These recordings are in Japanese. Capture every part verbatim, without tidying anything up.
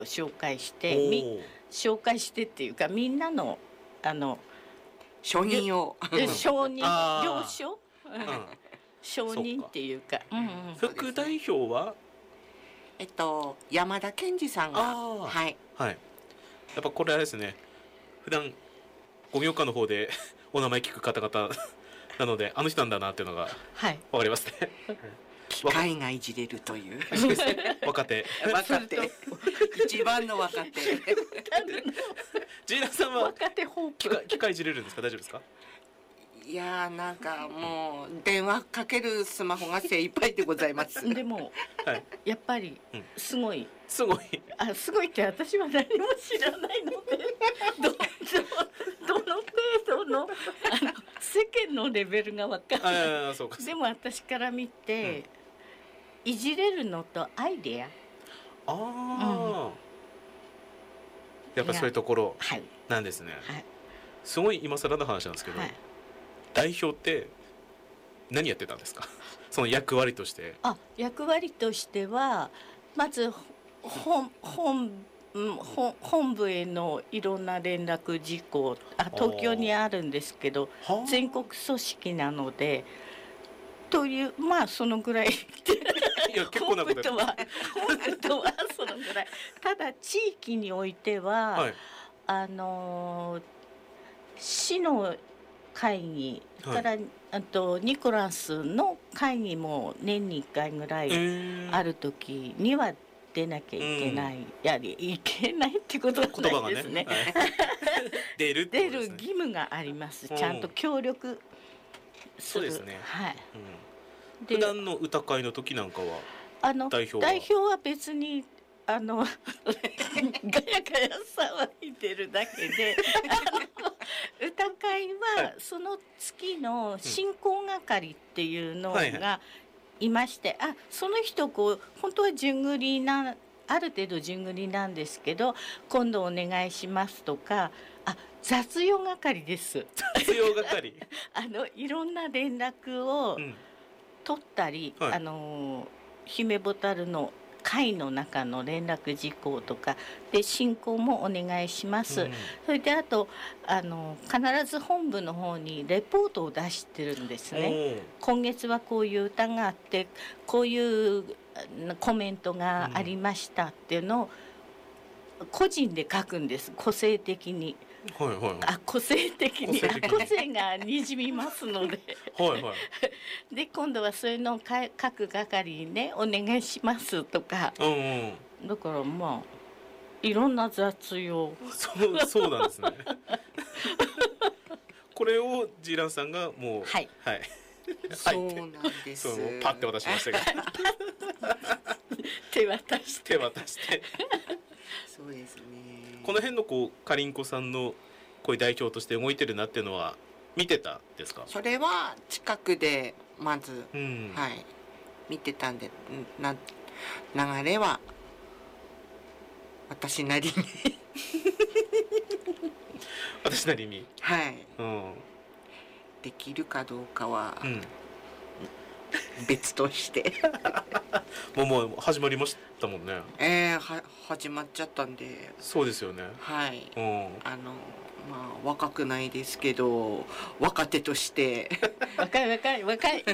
紹介してみ紹介してっていうかみんなのあの承認を承認了承、 うん、 承認っていうか、うんうん、 副代表はえっと山田健二さんがはいはい。やっぱこれあれですね。普段ご業界の方でお名前聞く方々なのであの人なんだなっていうのがわかりますね。 機械がいじれるという若手若手一番の若手ジーナさんは若手ホープ機械いじれるんですか？大丈夫ですか？ いやーなんかもう電話かけるスマホが精一杯でございますでも、はい、やっぱりすごい、 うん、すごいあすごいって私は何も知らないのでどどどの程度のあの世間のレベルが分かんない。でも私から見て、うん、いじれるのとアイデアああ、うん、やっぱそういうところなんですね、はい、すごい今更の話なんですけど、はい、代表って何やってたんですか？その役割として。 あ、役割としてはまず本本本本部へのいろんな連絡事項、あ東京にあるんですけど全国組織なのでというまあそのぐらいいや結構なこと本部とは本部とはそのぐらい。ただ地域においては、はい、あの市の会議から、はい、あとニコラスの会議も年にいっかいぐらいある時には出なきゃいけない、うん、やりいけないってことはないですね。 言葉がね、はい、出るってことですね。 出る義務があります。ちゃんと協力する。 そうですね。 はい。 うん、普段の歌会の時なんかはあの代表は代表は別にあのガヤガヤ騒いでるだけで歌会はその月の進行係っていうのがいまして、あその人こう本当は順繰りなある程度順繰りなんですけど今度お願いしますとか、あ雑用係です。 雑用係あのいろんな連絡を取ったり、うんはい、あの姫ボタルの会の中の連絡事項とかで進行もお願いします、うん、それであとあの必ず本部の方にレポートを出してるんですね。今月はこういう歌があってこういうコメントがありましたっていうのを個人で書くんです。個性的に、はいはいはい、あ個性的に個性がにじみますのではい、はい、で今度はそういうのを各係にねお願いしますとか、うんうん、だからまあいろんな雑用そうそうなんですねこれをジーランさんがもうはい、 はい、 そうなんです。 そうパッて渡しましたけど手渡して手渡してそうですね。 この辺のこうかりんこさんのこういう代表として動いてるなっていうのは見てたですか？ それは近くでまず、 うん、 はい見てたんでな流れは私なりに私なりにはい、 うん、 できるかどうかは、 うん、 別としてもうもう始まりましたもんね。 えー、は始まっちゃったんで。 そうですよね。 はい、 うん、 あのまあ若くないですけど若手として若い若い若い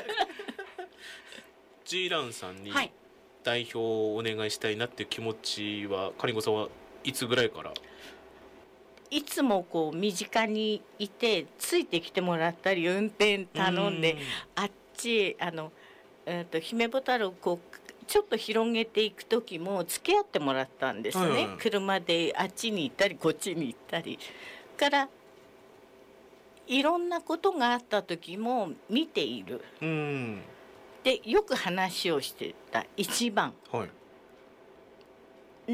ジーランさんに代表をお願いしたいなっていう気持ちはかりんこさんはいつぐらいから？ いつもこう身近にいてついてきてもらったり運転頼んであっちあの、えー、と姫ボタルをこうちょっと広げていく時も付き合ってもらったんですね、はいはい、車であっちに行ったりこっちに行ったりからいろんなことがあった時も見ている。 うんでよく話をしてた一番、 はい、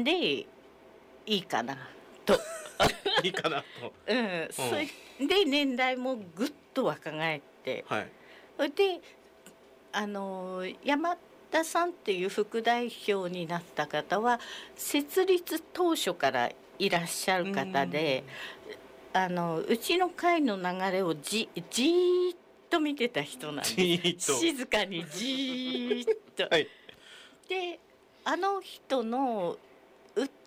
でいいかなといいかなと、 うん、それで年代もぐっと若返って、 はい、 であの山田さんっていう副代表になった方は設立当初からいらっしゃる方で、あのうちの会の流れをじじーっと見てた人なんです。静かにじーっと、はい、であの人のう